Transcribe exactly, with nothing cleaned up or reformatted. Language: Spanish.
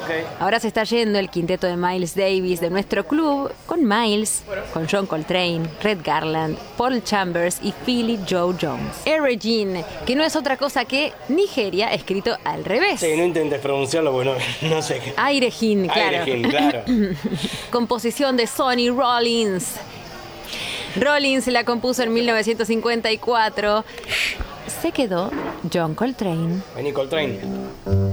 Okay. Ahora se está yendo el quinteto de Miles Davis de nuestro club con Miles, con John Coltrane, Red Garland, Paul Chambers y Philly Joe Jones. Air Regine, que no es otra cosa que Nigeria escrito al revés. Sí, no intentes pronunciarlo, bueno, no sé qué. Airegin, claro. Airegin, claro. Composición de Sonny Rollins. Rollins la compuso en mil novecientos cincuenta y cuatro. Se quedó John Coltrane. Vení, Coltrane.